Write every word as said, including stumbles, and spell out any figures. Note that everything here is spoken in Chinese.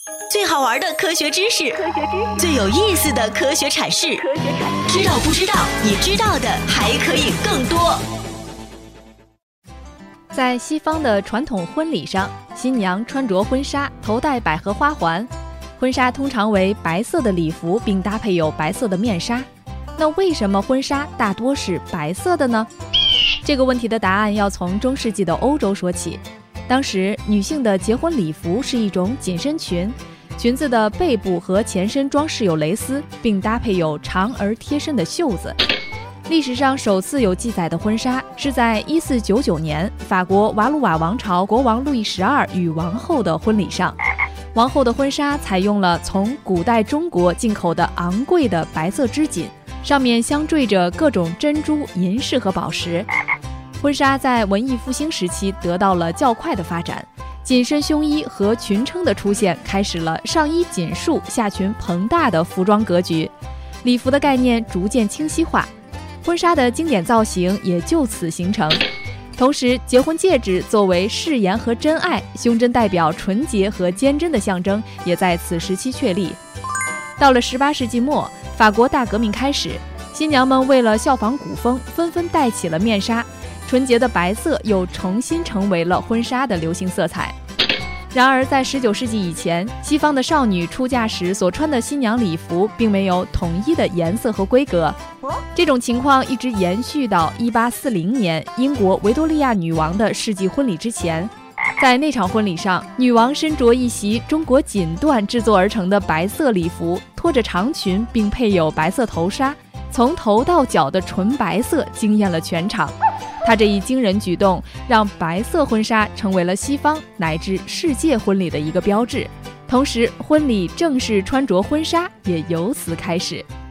最好玩的科学知识，科学知识最有意思的科学阐释，科学阐释知道不知道？你知道的还可以更多。 在西方的传统婚礼上，新娘穿着婚纱，头戴百合花环，婚纱通常为白色的礼服，并搭配有白色的面纱。那为什么婚纱大多是白色的呢？这个问题的答案要从中世纪的欧洲说起。当时女性的结婚礼服是一种紧身裙，裙子的背部和前身装饰有蕾丝，并搭配有长而贴身的袖子。历史上首次有记载的婚纱是在一四九九年法国瓦鲁瓦王朝国王路易十二与王后的婚礼上，王后的婚纱采用了从古代中国进口的昂贵的白色织锦，上面镶缀着各种珍珠、银饰和宝石。婚纱在文艺复兴时期得到了较快的发展，紧身胸衣和裙撑的出现，开始了上衣紧束、下裙膨大的服装格局，礼服的概念逐渐清晰化，婚纱的经典造型也就此形成。同时，结婚戒指作为誓言和真爱，胸针代表纯洁和坚贞的象征，也在此时期确立。到了十八世纪末，法国大革命开始，新娘们为了效仿古风，纷纷戴起了面纱，纯洁的白色又重新成为了婚纱的流行色彩。然而在十九世纪以前，西方的少女出嫁时所穿的新娘礼服并没有统一的颜色和规格，这种情况一直延续到一八四零年英国维多利亚女王的世纪婚礼之前。在那场婚礼上，女王身着一袭中国锦缎制作而成的白色礼服，拖着长裙，并配有白色头纱，从头到脚的纯白色惊艳了全场。她这一惊人举动，让白色婚纱成为了西方乃至世界婚礼的一个标志，同时婚礼正式穿着婚纱也由此开始。